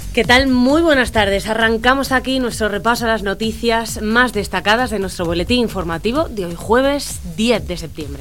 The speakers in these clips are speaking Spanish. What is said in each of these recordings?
¿Qué tal? Muy buenas tardes. Arrancamos aquí nuestro repaso a las noticias más destacadas de nuestro boletín informativo de hoy jueves 10 de septiembre.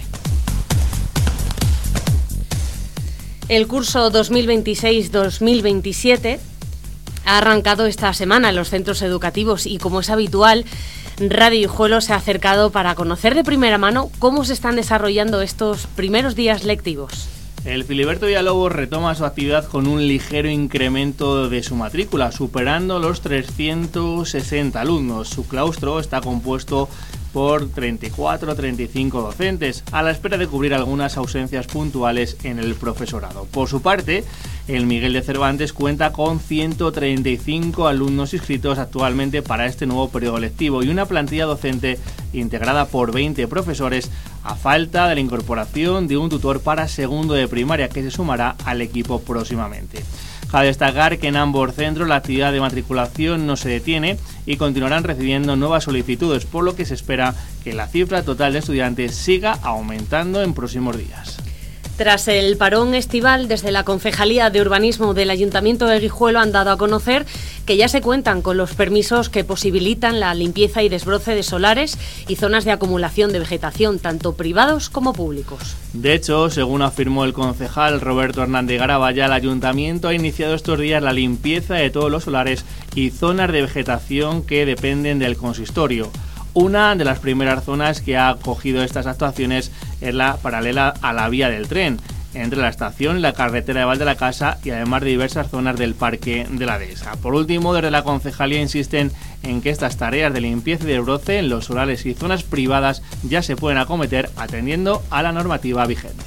El curso 2026-2027 ha arrancado esta semana en los centros educativos y, como es habitual, Radio Guijuelo se ha acercado para conocer de primera mano cómo se están desarrollando estos primeros días lectivos. El Filiberto Villalobos retoma su actividad con un ligero incremento de su matrícula, superando los 360 alumnos. Su claustro está compuesto por 34-35 docentes, a la espera de cubrir algunas ausencias puntuales en el profesorado. Por su parte, el Miguel de Cervantes cuenta con 135 alumnos inscritos actualmente para este nuevo periodo lectivo y una plantilla docente integrada por 20 profesores, a falta de la incorporación de un tutor para segundo de primaria que se sumará al equipo próximamente. Cabe destacar que en ambos centros la actividad de matriculación no se detiene y continuarán recibiendo nuevas solicitudes, por lo que se espera que la cifra total de estudiantes siga aumentando en próximos días. Tras el parón estival, desde la Concejalía de Urbanismo del Ayuntamiento de Guijuelo han dado a conocer que ya se cuentan con los permisos que posibilitan la limpieza y desbroce de solares y zonas de acumulación de vegetación, tanto privados como públicos. De hecho, según afirmó el concejal Roberto Hernández Garabaya, el Ayuntamiento ha iniciado estos días la limpieza de todos los solares y zonas de vegetación que dependen del consistorio. Una de las primeras zonas que ha acogido estas actuaciones es la paralela a la vía del tren, entre la estación y la carretera de Val de la Casa, y además de diversas zonas del Parque de la Dehesa. Por último, desde la concejalía insisten en que estas tareas de limpieza y desbroce en los solares y zonas privadas ya se pueden acometer atendiendo a la normativa vigente.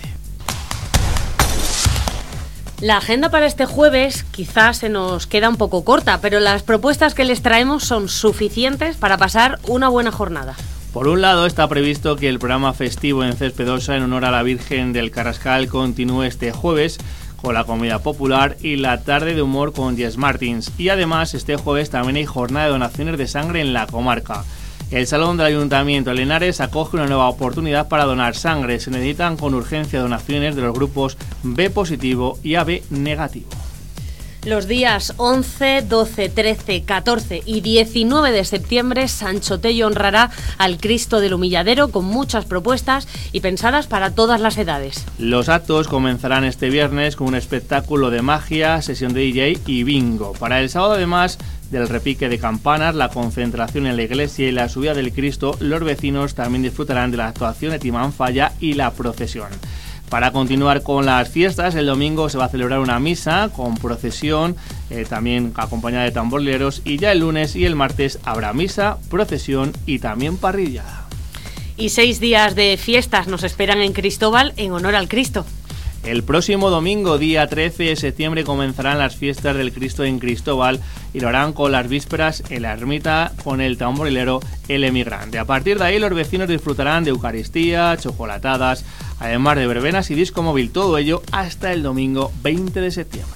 La agenda para este jueves quizás se nos queda un poco corta, pero las propuestas que les traemos son suficientes para pasar una buena jornada. Por un lado, está previsto que el programa festivo en Céspedosa en honor a la Virgen del Carrascal continúe este jueves con la comida popular y la tarde de humor con Jess Martins. Y además, este jueves también hay jornada de donaciones de sangre en la comarca. El Salón del Ayuntamiento de Linares acoge una nueva oportunidad para donar sangre. Se necesitan con urgencia donaciones de los grupos B positivo y AB negativo. Los días 11, 12, 13, 14 y 19 de septiembre, Sancho Tello honrará al Cristo del Humilladero con muchas propuestas y pensadas para todas las edades. Los actos comenzarán este viernes con un espectáculo de magia, sesión de DJ y bingo. Para el sábado, además del repique de campanas, la concentración en la iglesia y la subida del Cristo, los vecinos también disfrutarán de la actuación de Timán Falla y la procesión. Para continuar con las fiestas, el domingo se va a celebrar una misa con procesión, también acompañada de tamborileros, y ya el lunes y el martes habrá misa, procesión y también parrillada. Y 6 días de fiestas nos esperan en Cristóbal en honor al Cristo. El próximo domingo, día 13 de septiembre, comenzarán las fiestas del Cristo en Cristóbal y lo harán con las vísperas en la ermita con el tamborilero El Emigrante. A partir de ahí, los vecinos disfrutarán de Eucaristía, chocolatadas, además de verbenas y disco móvil, todo ello hasta el domingo 20 de septiembre.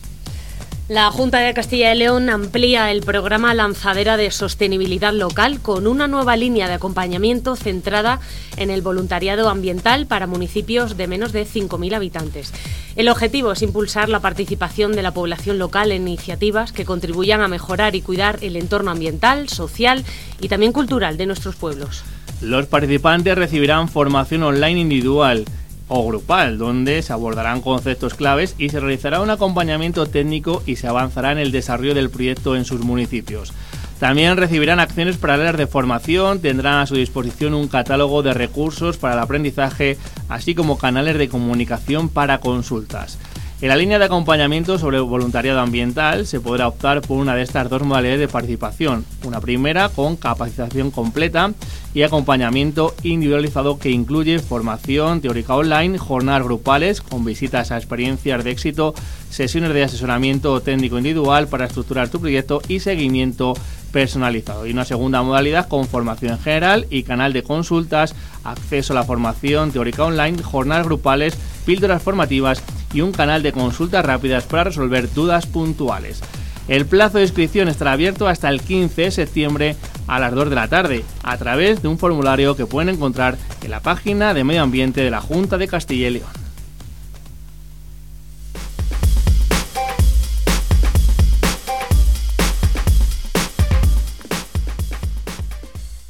La Junta de Castilla y León amplía el programa Lanzadera de Sostenibilidad Local con una nueva línea de acompañamiento centrada en el voluntariado ambiental para municipios de menos de 5.000 habitantes. El objetivo es impulsar la participación de la población local en iniciativas que contribuyan a mejorar y cuidar el entorno ambiental, social y también cultural de nuestros pueblos. Los participantes recibirán formación online individual o grupal, donde se abordarán conceptos claves y se realizará un acompañamiento técnico y se avanzará en el desarrollo del proyecto en sus municipios. También recibirán acciones paralelas de formación, tendrán a su disposición un catálogo de recursos para el aprendizaje, así como canales de comunicación para consultas. En la línea de acompañamiento sobre voluntariado ambiental se podrá optar por una de estas dos modalidades de participación. Una primera con capacitación completa y acompañamiento individualizado que incluye formación teórica online, jornadas grupales con visitas a experiencias de éxito, sesiones de asesoramiento técnico individual para estructurar tu proyecto y seguimiento personalizado. Y una segunda modalidad con formación general y canal de consultas, acceso a la formación teórica online, jornadas grupales, píldoras formativas y un canal de consultas rápidas para resolver dudas puntuales. El plazo de inscripción estará abierto hasta el 15 de septiembre a las 2 de la tarde a través de un formulario que pueden encontrar en la página de Medio Ambiente de la Junta de Castilla y León.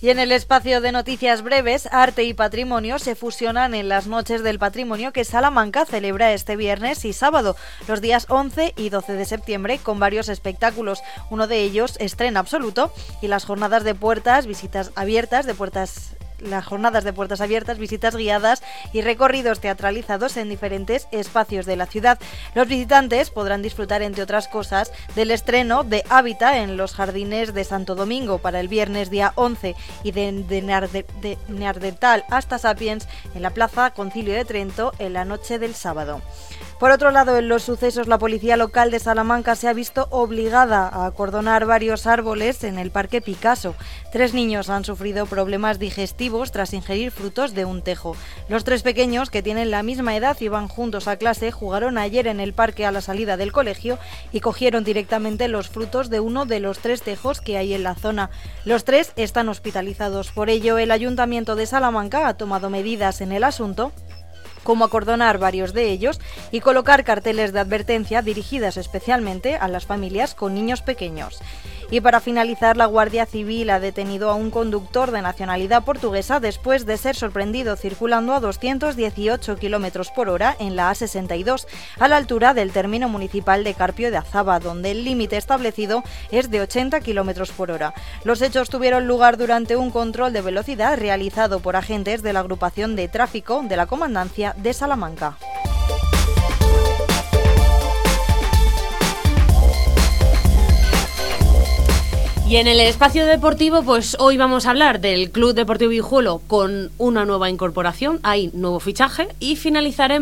Y en el espacio de noticias breves, arte y patrimonio se fusionan en las Noches del Patrimonio que Salamanca celebra este viernes y sábado, los días 11 y 12 de septiembre, con varios espectáculos. Uno de ellos, Estreno Absoluto, y las jornadas de puertas, visitas abiertas, visitas guiadas y recorridos teatralizados en diferentes espacios de la ciudad. Los visitantes podrán disfrutar, entre otras cosas, del estreno de Hábitat en los Jardines de Santo Domingo para el viernes día 11 y de Neandertal hasta Sapiens en la Plaza Concilio de Trento en la noche del sábado. Por otro lado, en los sucesos, la policía local de Salamanca se ha visto obligada a acordonar varios árboles en el Parque Picasso. 3 niños han sufrido problemas digestivos tras ingerir frutos de un tejo. Los 3 pequeños, que tienen la misma edad y van juntos a clase, jugaron ayer en el parque a la salida del colegio y cogieron directamente los frutos de uno de los 3 tejos que hay en la zona. Los 3 están hospitalizados. Por ello, el Ayuntamiento de Salamanca ha tomado medidas en el asunto, como acordonar varios de ellos y colocar carteles de advertencia dirigidas especialmente a las familias con niños pequeños. Y para finalizar, la Guardia Civil ha detenido a un conductor de nacionalidad portuguesa después de ser sorprendido circulando a 218 km por hora en la A62, a la altura del término municipal de Carpio de Azaba, donde el límite establecido es de 80 km por hora. Los hechos tuvieron lugar durante un control de velocidad realizado por agentes de la agrupación de tráfico de la Comandancia de Salamanca. Y en el espacio deportivo, pues hoy vamos a hablar del Club Deportivo Guijuelo con una nueva incorporación, hay nuevo fichaje y finalizaremos